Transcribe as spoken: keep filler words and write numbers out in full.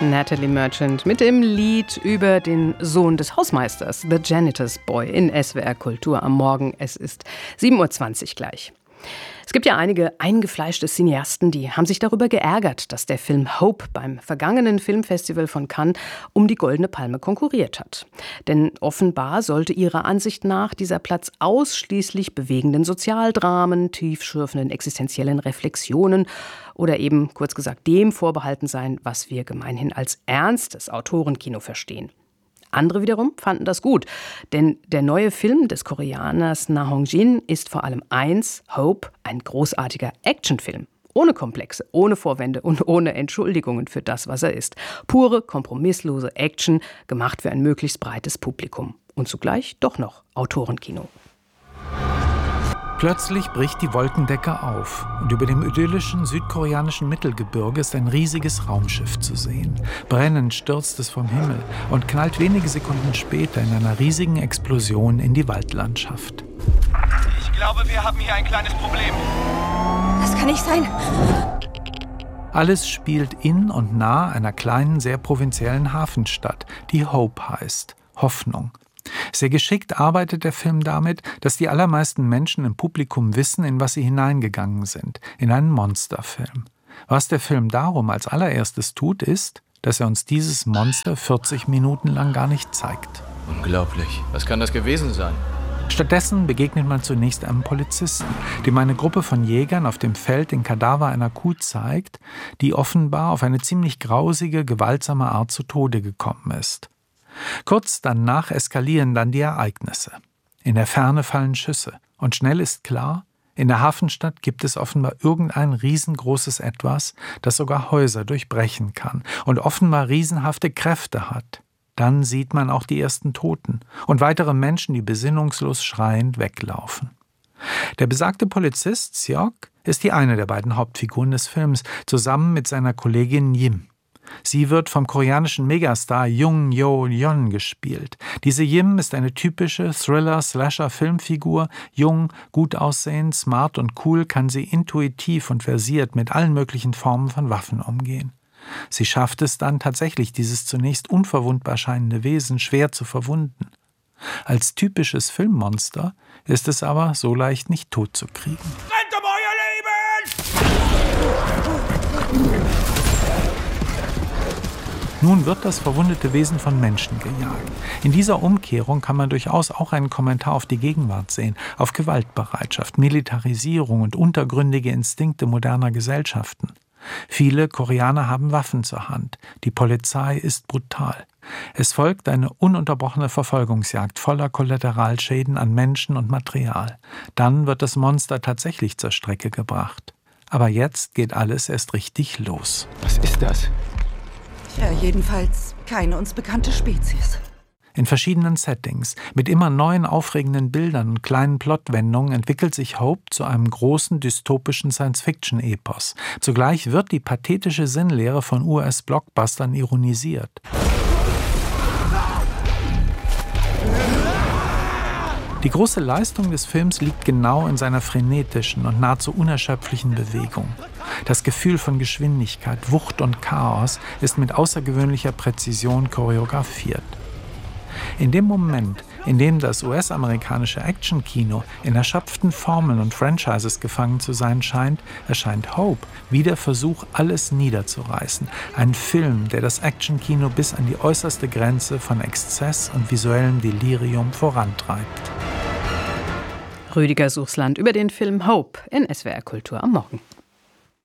Natalie Merchant mit dem Lied über den Sohn des Hausmeisters, The Janitor's Boy, in S W R Kultur am Morgen. Es ist sieben Uhr zwanzig gleich. Es gibt ja einige eingefleischte Cineasten, die haben sich darüber geärgert, dass der Film Hope beim vergangenen Filmfestival von Cannes um die Goldene Palme konkurriert hat. Denn offenbar sollte ihrer Ansicht nach dieser Platz ausschließlich bewegenden Sozialdramen, tiefschürfenden existenziellen Reflexionen oder eben, kurz gesagt, dem vorbehalten sein, was wir gemeinhin als ernstes Autorenkino verstehen. Andere wiederum fanden das gut, denn der neue Film des Koreaners Na Hong-jin ist vor allem eins, Hope, ein großartiger Actionfilm. Ohne Komplexe, ohne Vorwände und ohne Entschuldigungen für das, was er ist. Pure, kompromisslose Action, gemacht für ein möglichst breites Publikum. Und zugleich doch noch Autorenkino. Plötzlich bricht die Wolkendecke auf und über dem idyllischen südkoreanischen Mittelgebirge ist ein riesiges Raumschiff zu sehen. Brennend stürzt es vom Himmel und knallt wenige Sekunden später in einer riesigen Explosion in die Waldlandschaft. Ich glaube, wir haben hier ein kleines Problem. Das kann nicht sein. Alles spielt in und nahe einer kleinen, sehr provinziellen Hafenstadt, die Hope heißt, Hoffnung. Sehr geschickt arbeitet der Film damit, dass die allermeisten Menschen im Publikum wissen, in was sie hineingegangen sind, in einen Monsterfilm. Was der Film darum als allererstes tut, ist, dass er uns dieses Monster vierzig Minuten lang gar nicht zeigt. Unglaublich. Was kann das gewesen sein? Stattdessen begegnet man zunächst einem Polizisten, dem eine Gruppe von Jägern auf dem Feld den Kadaver einer Kuh zeigt, die offenbar auf eine ziemlich grausige, gewaltsame Art zu Tode gekommen ist. Kurz danach eskalieren dann die Ereignisse. In der Ferne fallen Schüsse und schnell ist klar, in der Hafenstadt gibt es offenbar irgendein riesengroßes Etwas, das sogar Häuser durchbrechen kann und offenbar riesenhafte Kräfte hat. Dann sieht man auch die ersten Toten und weitere Menschen, die besinnungslos schreiend weglaufen. Der besagte Polizist Seok ist die eine der beiden Hauptfiguren des Films, zusammen mit seiner Kollegin Yim. Sie wird vom koreanischen Megastar Jung Yo-yeon gespielt. Diese Yim ist eine typische Thriller-Slasher-Filmfigur. Jung, gut aussehend, smart und cool kann sie intuitiv und versiert mit allen möglichen Formen von Waffen umgehen. Sie schafft es dann tatsächlich, dieses zunächst unverwundbar scheinende Wesen schwer zu verwunden. Als typisches Filmmonster ist es aber so leicht nicht totzukriegen. Rennt um euer Leben! Nun wird das verwundete Wesen von Menschen gejagt. In dieser Umkehrung kann man durchaus auch einen Kommentar auf die Gegenwart sehen, auf Gewaltbereitschaft, Militarisierung und untergründige Instinkte moderner Gesellschaften. Viele Koreaner haben Waffen zur Hand. Die Polizei ist brutal. Es folgt eine ununterbrochene Verfolgungsjagd voller Kollateralschäden an Menschen und Material. Dann wird das Monster tatsächlich zur Strecke gebracht. Aber jetzt geht alles erst richtig los. Was ist das? Ja, jedenfalls keine uns bekannte Spezies. In verschiedenen Settings, mit immer neuen aufregenden Bildern und kleinen Plotwendungen entwickelt sich Hope zu einem großen dystopischen Science-Fiction-Epos. Zugleich wird die pathetische Sinnlehre von U S-Blockbustern ironisiert. Die große Leistung des Films liegt genau in seiner frenetischen und nahezu unerschöpflichen Bewegung. Das Gefühl von Geschwindigkeit, Wucht und Chaos ist mit außergewöhnlicher Präzision choreografiert. In dem Moment, in dem das U S-amerikanische Actionkino in erschöpften Formeln und Franchises gefangen zu sein scheint, erscheint Hope wie der Versuch, alles niederzureißen. Ein Film, der das Actionkino bis an die äußerste Grenze von Exzess und visuellem Delirium vorantreibt. Rüdiger Suchsland über den Film Hope in S W R Kultur am Morgen.